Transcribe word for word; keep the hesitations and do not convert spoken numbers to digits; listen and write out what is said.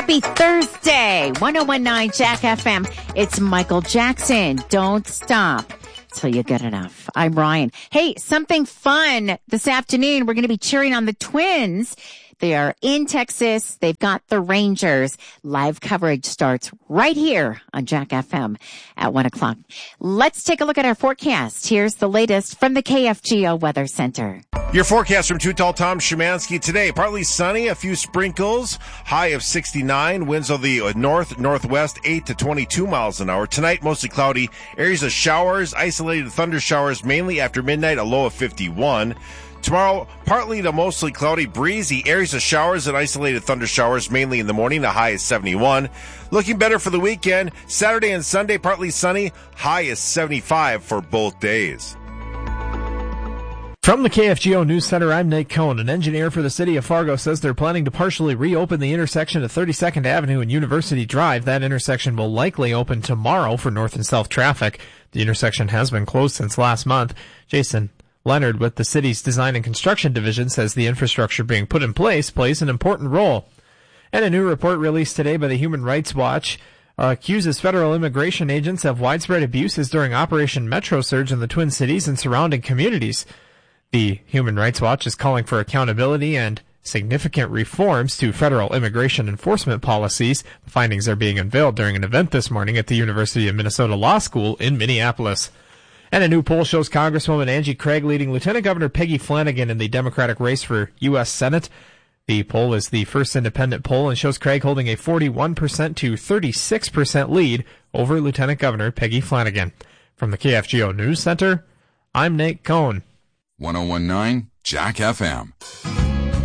Happy Thursday, one oh one point nine Jack F M. It's Michael Jackson. Don't stop till you get enough. I'm Ryan. Hey, something fun this afternoon. We're going to be cheering on the Twins. They are in Texas. They've got the Rangers. Live coverage starts right here on Jack F M at one o'clock. Let's take a look at our forecast. Here's the latest from the K F G O Weather Center. Your forecast from Too Tall Tom Szymanski today. Partly sunny, a few sprinkles, high of sixty-nine. Winds of the north, northwest, eight to twenty-two miles an hour. Tonight, mostly cloudy. Areas of showers, isolated thunder showers, mainly after midnight, a low of fifty-one. Tomorrow, partly to mostly cloudy, breezy, areas of showers and isolated thunder showers, mainly in the morning, a high is seventy-one. Looking better for the weekend. Saturday and Sunday, partly sunny, high is seventy-five for both days. From the K F G O News Center, I'm Nate Cohn. An engineer for the city of Fargo says they're planning to partially reopen the intersection of thirty-second Avenue and University Drive. That intersection will likely open tomorrow for north and south traffic. The intersection has been closed since last month. Jason Leonard with the city's Design and Construction Division says the infrastructure being put in place plays an important role. And a new report released today by the Human Rights Watch uh, accuses federal immigration agents of widespread abuses during Operation Metro Surge in the Twin Cities and surrounding communities. The Human Rights Watch is calling for accountability and significant reforms to federal immigration enforcement policies. The findings are being unveiled during an event this morning at the University of Minnesota Law School in Minneapolis. And a new poll shows Congresswoman Angie Craig leading Lieutenant Governor Peggy Flanagan in the Democratic race for U S Senate. The poll is the first independent poll and shows Craig holding a forty-one percent to thirty-six percent lead over Lieutenant Governor Peggy Flanagan. From the K F G O News Center, I'm Nate Cohn. one oh one point nine Jack F M.